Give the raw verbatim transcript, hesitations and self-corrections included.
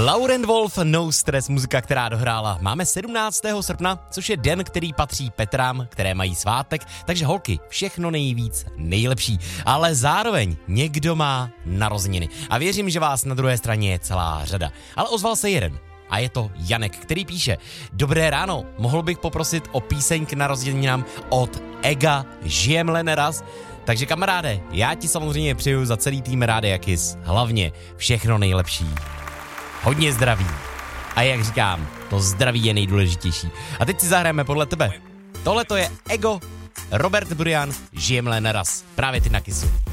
Lauren Wolf, No Stress, muzika, která dohrála. Máme sedmnáctého srpna, což je den, který patří Petrám, které mají svátek, takže holky, všechno nejvíc, nejlepší. Ale zároveň někdo má narozeniny. A věřím, že vás na druhé straně je celá řada. Ale ozval se jeden. A je to Janek, který píše: Dobré ráno, mohl bych poprosit o píseň k narozeninám od Ega, žijem len raz. Takže kamaráde, já ti samozřejmě přeju za celý tým Rádia Kiss hlavně všechno nejlepší. Hodně zdraví. A jak říkám, to zdraví je nejdůležitější. A teď si zahrajeme podle tebe. Tohle to je Ego, Robert Burian, žijem len raz. Právě ty na Kissu.